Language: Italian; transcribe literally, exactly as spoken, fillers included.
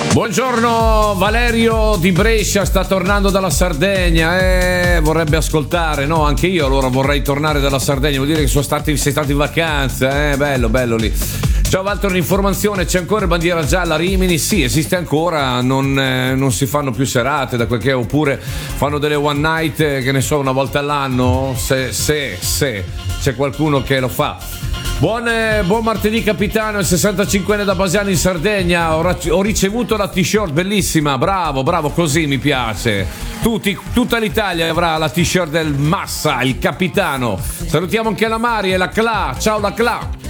Buongiorno, Valerio di Brescia sta tornando dalla Sardegna, eh, vorrebbe ascoltare, no? Anche io allora vorrei tornare dalla Sardegna, vuol dire che sono stati, sei stati in vacanza, eh, bello, bello lì. Ciao Walter, un'informazione, c'è ancora bandiera gialla a Rimini? Sì, esiste ancora, non, eh, non si fanno più serate da quel che, oppure fanno delle one night, eh, che ne so, una volta all'anno, se, se, se c'è qualcuno che lo fa. Buon, eh, buon martedì capitano, il sessantacinquenne da Basiano in Sardegna, ho, ho ricevuto la t-shirt bellissima, bravo, bravo, così mi piace. Tutti, tutta l'Italia avrà la t-shirt del Massa, il capitano. Salutiamo anche la Mari e la Cla, ciao la Cla.